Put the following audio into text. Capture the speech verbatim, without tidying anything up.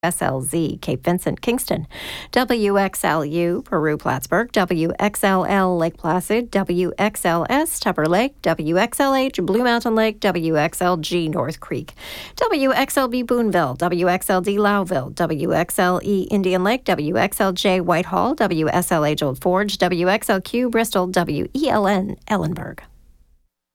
S L Z, Cape Vincent, Kingston, W X L U, Peru, Plattsburgh, W X L L, Lake Placid, W X L S, Tupper Lake, W X L H, Blue Mountain Lake, W X L G, North Creek, W X L B, Boonville, W X L D, Lowville, W X L E, Indian Lake, W X L J, Whitehall, W S L H, Old Forge, W X L Q, Bristol, W E L N, Ellenburg.